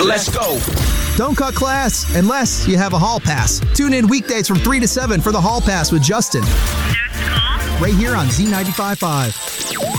Let's go. Don't cut class unless you have a hall pass. Tune in weekdays from 3 to 7 for the Hall Pass with Justin. Right here on Z95.5.